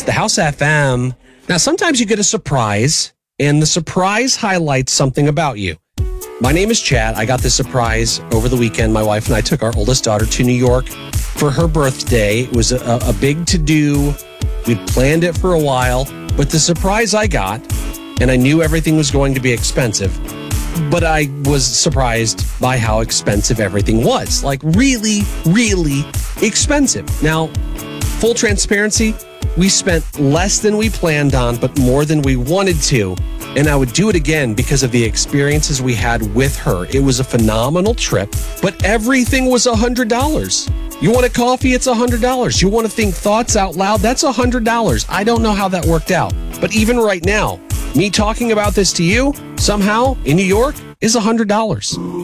It's the House FM. Now, sometimes you get a surprise, and the surprise highlights something about you. My name is Chad. I got this surprise over the weekend. My wife and I took our oldest daughter to New York for her birthday. It was a big to-do. We'd planned it for a while, but the surprise I got, and I knew everything was going to be expensive, but I was surprised by how expensive everything was. Like really, really expensive. Now, full transparency, we spent less than we planned on, but more than we wanted to. And I would do it again because of the experiences we had with her. It was a phenomenal trip, but everything was $100. You want a coffee? It's $100. You want to think thoughts out loud? That's $100. I don't know how that worked out. But even right now, me talking about this to you, somehow, in New York, is $100.